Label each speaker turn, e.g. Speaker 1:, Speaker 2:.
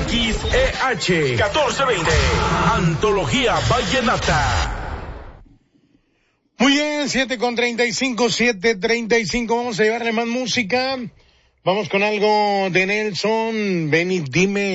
Speaker 1: XEH 1420. Antología Vallenata.
Speaker 2: Muy bien, 7:35. Vamos a llevarle más música. Vamos con algo de Nelson. Ven y dime.